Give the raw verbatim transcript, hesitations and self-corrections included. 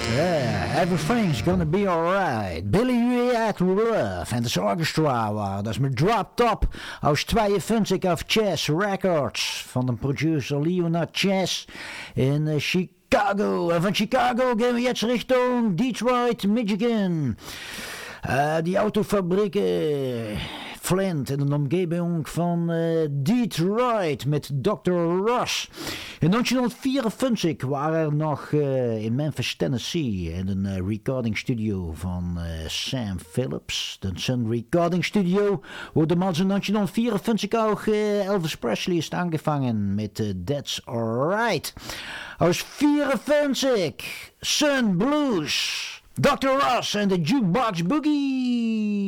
Yeah, everything's gonna be alright. Billy Ray Love en de orchestra waren. Dat is met Drop Top aus tweeënvijftig auf Chess Records van de producer Leonard Chess in uh, Chicago. En van Chicago gaan we jetzt richting Detroit, Michigan. Uh, die autofabrieken Flint in de omgeving van uh, Detroit met dokter Ross. In negentienhonderdvierenvijftig waren er nog uh, in Memphis, Tennessee in een uh, recording studio van uh, Sam Phillips. De Sun Recording Studio, waar de man in negentienhonderdvierenvijftig ook uh, Elvis Presley is aangevangen met uh, That's Alright. Aus vierenvijftig Sun Blues. dokter Ross en de Jukebox Boogie.